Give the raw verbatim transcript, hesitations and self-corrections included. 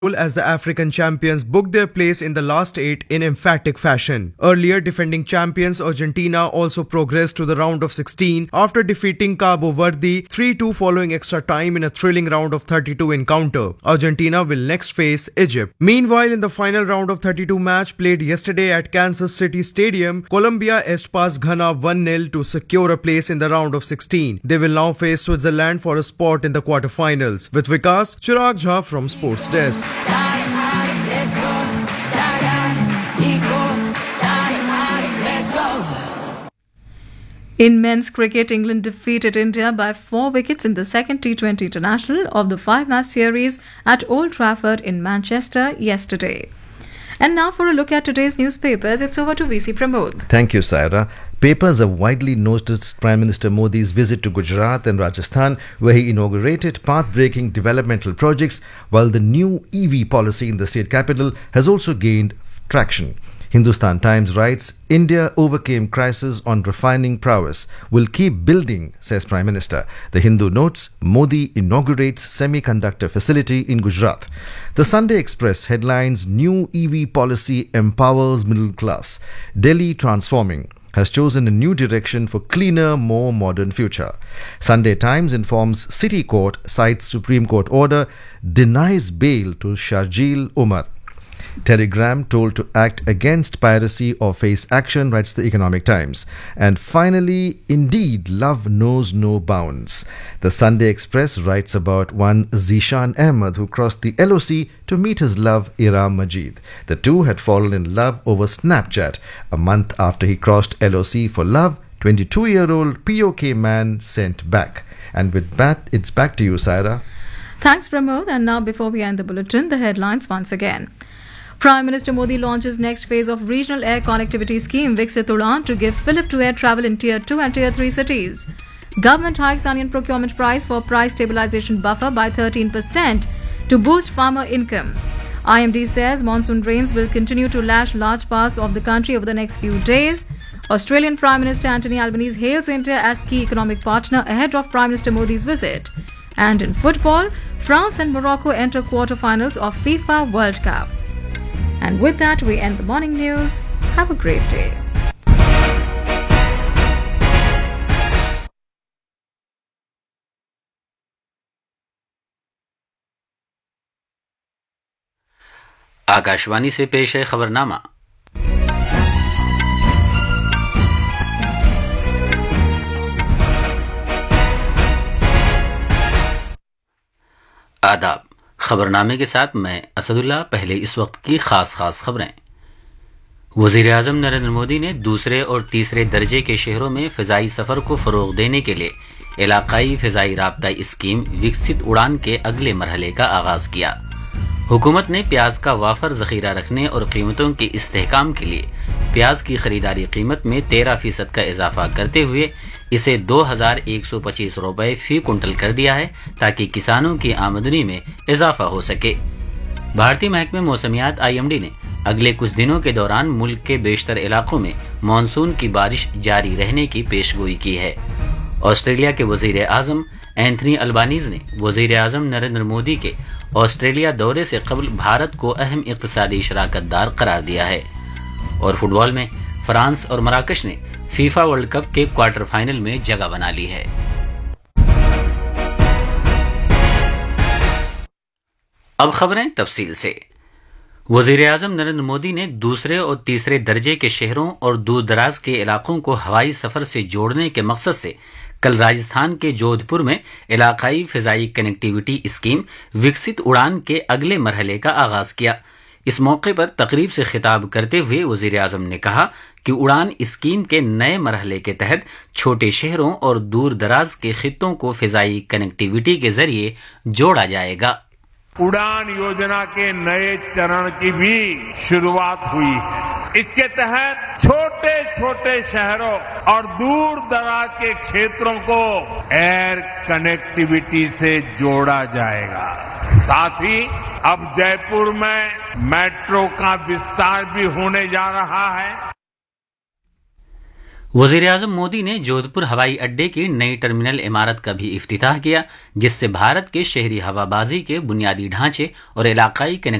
as the African champions booked their place in the last eight in emphatic fashion. Earlier defending champions Argentina also progressed to the round of sixteen after defeating Cabo Verde three two following extra time in a thrilling round of thirty-two encounter. Argentina will next face Egypt. Meanwhile, in the final round of thirty-two match played yesterday at Kansas City Stadium, Colombia edged past Ghana one nil to secure a place in the round of sixteen. They will now face Switzerland for a spot in the quarterfinals. With Vikas, Chirag Jha from Sports Desk. In men's cricket, England defeated India by four wickets in the second T twenty international of the five-match series at Old Trafford in Manchester yesterday. And now for a look at today's newspapers, it's over to V C Pramod. Thank you, Saira. Papers have widely noticed Prime Minister Modi's visit to Gujarat and Rajasthan, where he inaugurated path-breaking developmental projects, while the new E V policy in the state capital has also gained traction. Hindustan Times writes, India overcame crisis on refining prowess. Will keep building, says Prime Minister. The Hindu notes, Modi inaugurates semiconductor facility in Gujarat. The Sunday Express headlines, new E V policy empowers middle class. Delhi transforming. Has chosen a new direction for cleaner, more modern future. Sunday Times informs City Court cites Supreme Court order, denies bail to Sharjeel Umar. Telegram told to act against piracy or face action, writes the Economic Times. And finally, indeed, love knows no bounds. The Sunday Express writes about one Zishan Ahmed who crossed the L O C to meet his love Iram Majid. The two had fallen in love over Snapchat. A month after he crossed L O C for love, twenty-two-year-old P O K man sent back. And with that, it's back to you, Saira. Thanks, Pramod. And now, before we end the bulletin, the headlines once again. Prime Minister Modi launches next phase of regional air connectivity scheme Viksit Udan to give fillip to air travel in Tier two and Tier three cities. Government hikes onion procurement price for price stabilization buffer by thirteen percent to boost farmer income. I M D says monsoon rains will continue to lash large parts of the country over the next few days. Australian Prime Minister Anthony Albanese hails India as key economic partner ahead of Prime Minister Modi's visit. And in football, France and Morocco enter quarterfinals of FIFA World Cup. And with that, we end the morning news. Have a great day. Akashvani से पेश है खबरनामा। आदाब। खबरनामे के साथ मैं असदुल्ला। पहले इस वक्त की खास खास खबरें। वजीर आजम नरेंद्र मोदी ने दूसरे और तीसरे दर्जे के शहरों में फ़िज़ाई सफ़र को फ़रोग़ देने के लिए इलाक़ाई फ़िज़ाई राब्ता स्कीम विकसित उड़ान के अगले मरहले का आगाज़ किया। हुकूमत ने प्याज का वाफर ज़ख़ीरा रखने और कीमतों के इस्तेहकाम के लिए प्याज की खरीदारी कीमत में तेरह फीसद का इजाफा करते हुए इसे दो हजार एक सौ पच्चीस रुपये फी कुंटल कर दिया है, ताकि किसानों की आमदनी में इजाफा हो सके। भारतीय महकमे मौसमियात आई एम डी ने अगले कुछ दिनों के दौरान मुल्क के बेशतर इलाकों में मानसून की बारिश जारी रहने की पेशगोई की है। ऑस्ट्रेलिया के वजीर आजम एंथनी अल्बानीज ने वजीर आजम नरेंद्र मोदी के ऑस्ट्रेलिया दौरे से कबल भारत को अहम इक़्तिसादी शराकतदार करार दिया है। और फुटबॉल में फ्रांस और मराकश ने फीफा वर्ल्ड कप के क्वार्टर फाइनल में जगह बना ली है। अब खबरें तफसील से। वजीर आजम नरेंद्र मोदी ने दूसरे और तीसरे दर्जे के शहरों और दूर दराज के इलाकों को हवाई सफर से जोड़ने के मकसद से कल राजस्थान के जोधपुर में इलाकाई फ़िज़ाई कनेक्टिविटी स्कीम विकसित उड़ान के अगले मरहले का आगाज किया। इस मौके पर तकरीब से खिताब करते हुए वजीर आजम ने कहा कि उड़ान स्कीम के नए मरहले के तहत छोटे शहरों और दूर दराज के खित्तों को फ़िज़ाई कनेक्टिविटी के जरिए जोड़ा जाएगा। उड़ान योजना के नए चरण की भी शुरुआत हुई है। इसके तहत छोटे छोटे शहरों और दूर दराज के क्षेत्रों को एयर कनेक्टिविटी से जोड़ा जाएगा। साथ ही अब जयपुर में मेट्रो का विस्तार भी होने जा रहा है। وزیر اعظم مودی نے جودھپور ہوائی اڈے کی نئی ٹرمینل عمارت کا بھی افتتاح کیا، جس سے بھارت کے شہری ہوا بازی کے بنیادی ڈھانچے اور علاقائی